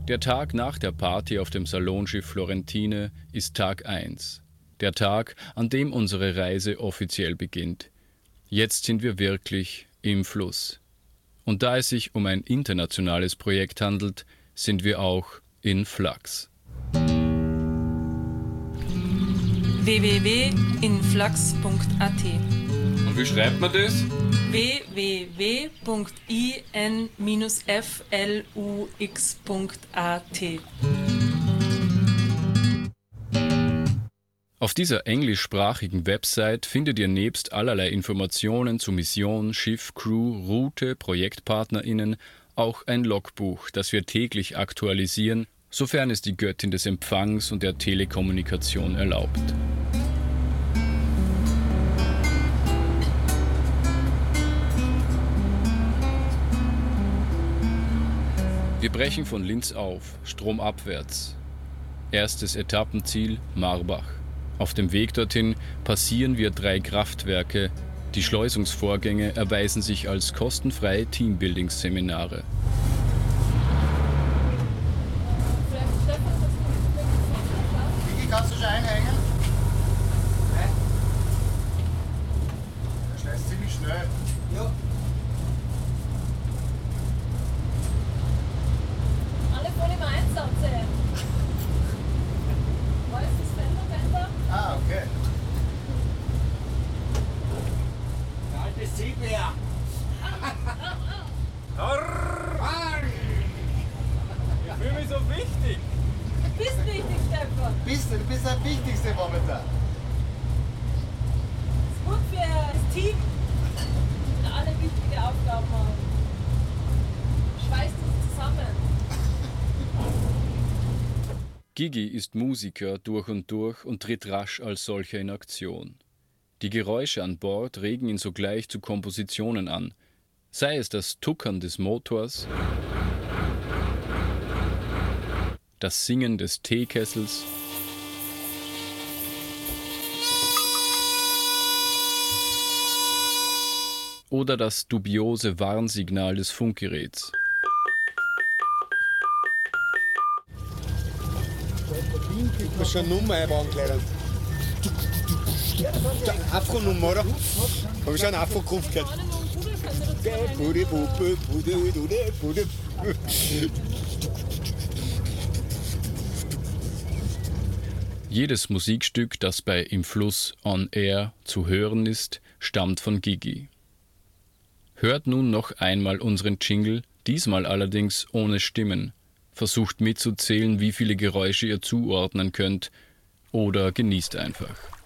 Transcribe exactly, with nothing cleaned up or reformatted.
Der Tag nach der Party auf dem Salonschiff Florentine ist Tag eins. Der Tag, an dem unsere Reise offiziell beginnt. Jetzt sind wir wirklich im Fluss. Und da es sich um ein internationales Projekt handelt, sind wir auch in Flux. w w w punkt influx punkt a t. Und wie schreibt man das? w w w punkt influx punkt a t. Auf dieser englischsprachigen Website findet ihr nebst allerlei Informationen zu Mission, Schiff, Crew, Route, ProjektpartnerInnen auch ein Logbuch, das wir täglich aktualisieren, sofern es die Göttin des Empfangs und der Telekommunikation erlaubt. Wir brechen von Linz auf, stromabwärts. Erstes Etappenziel Marbach. Auf dem Weg dorthin passieren wir drei Kraftwerke. Die Schleusungsvorgänge erweisen sich als kostenfreie Teambuilding-Seminare. Wie kannst du schon einhängen? Nein. Der schleißt ziemlich schnell. Ja. Alle voll im Einsatz, ey. Wo ist das Fenderbänder? Ah, okay. Der alte Seebär. Ich fühle mich so wichtig. Du bist wichtig, Stefan. Bist du, du bist der Wichtigste momentan. Das ist gut für das Team, wenn alle wichtige Aufgaben haben. Schweißt uns zusammen. Gigi ist Musiker durch und durch und tritt rasch als solcher in Aktion. Die Geräusche an Bord regen ihn sogleich zu Kompositionen an, sei es das Tuckern des Motors, das Singen des Teekessels oder das dubiose Warnsignal des Funkgeräts. Ich habe schon eine Nummer angelernt. Afro-Nummer, oder? Habe ich schon einen Afro-Kopf gehört. Jedes Musikstück, das bei Im Fluss on Air zu hören ist, stammt von Gigi. Hört nun noch einmal unseren Jingle, diesmal allerdings ohne Stimmen. Versucht mitzuzählen, wie viele Geräusche ihr zuordnen könnt, oder genießt einfach.